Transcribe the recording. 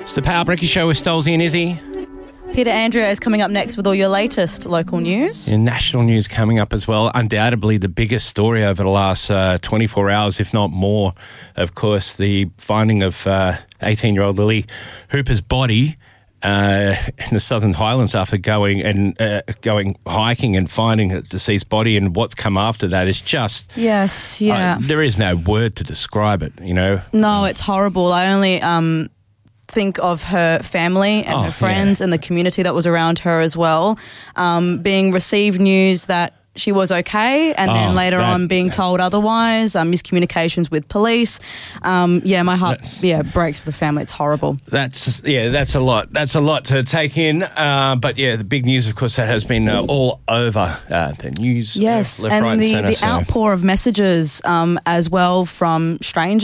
It's the Power Breaker Show with Stolzy and Izzy. Peter Andrea is coming up next with all your latest local news. And national news coming up as well. Undoubtedly the biggest story over the last 24 hours, if not more. Of course, the finding of 18-year-old Lily Hooper's body in the Southern Highlands after going hiking and finding a deceased body, and what's come after that is just... Yes, yeah. There is no word to describe it, you know. No, it's horrible. I only... think of her family and her friends and the community that was around her as well, being received news that she was okay, and then later on being told otherwise, miscommunications with police. My heart breaks for the family. It's horrible. That's a lot. That's a lot to take in. But the big news, of course, that has been all over the news. Yes, left, and right, and centre, the outpour of messages as well from strangers.